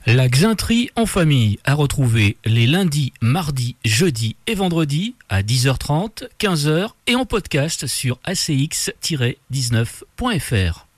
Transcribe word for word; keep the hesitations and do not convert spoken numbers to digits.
La Xintrie en famille à retrouver les lundis, mardis, jeudis et vendredis à dix heures trente, quinze heures et en podcast sur a c x tiret dix-neuf point f r.